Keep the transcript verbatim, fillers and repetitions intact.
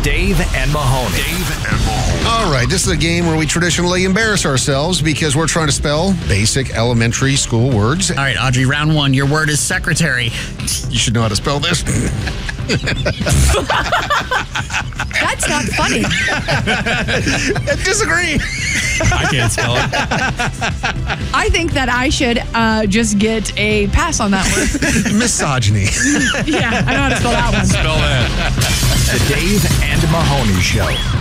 Dave and Mahoney. Dave and Mahoney. All right, this is a game where we traditionally embarrass ourselves because we're trying to spell basic elementary school words. All right, Audrey, round one. Your word is secretary. You should know how to spell this. That's not funny. I disagree. I can't spell it. I think that I should uh, just get a pass on that one. Misogyny. Yeah, I know how to spell that one. Spell that. The Dave and Mahoney Show.